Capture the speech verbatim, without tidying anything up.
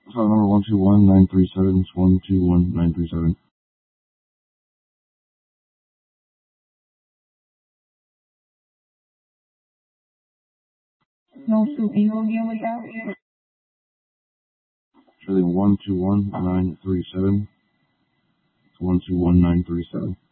File number one two one nine three seven. It's one two one nine three seven. No, so can you go again with that? Charlie one two one nine three seven. It's one two one nine three seven.